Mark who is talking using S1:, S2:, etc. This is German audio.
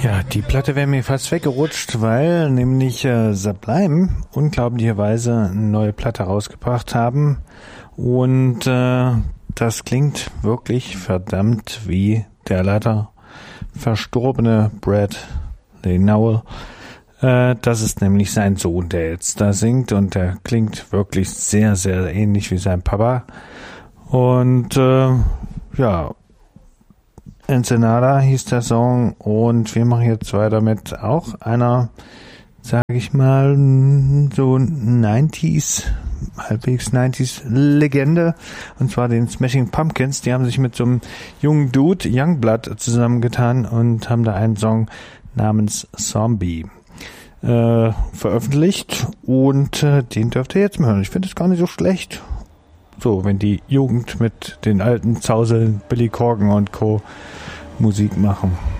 S1: Ja, die Platte wäre mir fast weggerutscht, weil nämlich Sublime unglaublicherweise eine neue Platte rausgebracht haben und das klingt wirklich verdammt wie der leider verstorbene Bradley Nowell. Das ist nämlich sein Sohn, der jetzt da singt und der klingt wirklich sehr, sehr ähnlich wie sein Papa. Und ja, Ensenada hieß der Song und wir machen jetzt weiter mit auch einer, sage ich mal, so 90s, halbwegs 90s Legende, und zwar den Smashing Pumpkins. Die haben sich mit so einem jungen Dude, Youngblood, zusammengetan und haben da einen Song namens Zombie veröffentlicht und den dürft ihr jetzt mal hören. Ich finde es gar nicht so schlecht. So, wenn die Jugend mit den alten Zauseln Billy Corgan und Co. Musik machen.